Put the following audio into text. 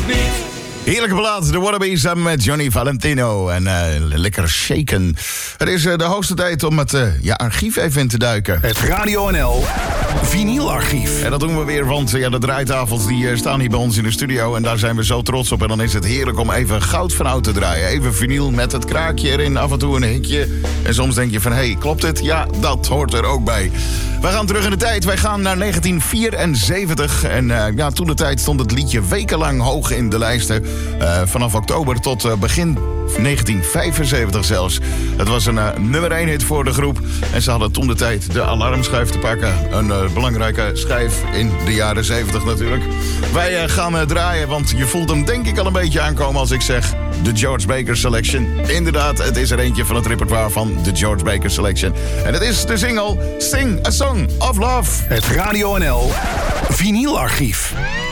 Heerlijke plaat, de Wannabe samen met Johnny Valentino. En lekker shaken. Het is de hoogste tijd om het archief even in te duiken. Het Radio NL Vinylarchief. En dat doen we weer, want de draaitafels die staan hier bij ons in de studio. En daar zijn we zo trots op. En dan is het heerlijk om even goud van oud te draaien. Even vinyl met het kraakje erin, af en toe een hikje. En soms denk je van, hey, klopt dit? Ja, dat hoort er ook bij. Wij gaan terug in de tijd. Wij gaan naar 1974. En toen de tijd stond het liedje wekenlang hoog in de lijsten. Vanaf oktober tot begin 1975 zelfs. Het was een nummer 1 hit voor de groep. En ze hadden toen de tijd de alarmschijf te pakken. Een belangrijke schijf in de jaren 70 natuurlijk. Wij gaan draaien, want je voelt hem denk ik al een beetje aankomen als ik zeg de George Baker Selection. Inderdaad, het is er eentje van het repertoire van de George Baker Selection. En het is de single Sing a Song of Love. Het Radio NL Vinylarchief.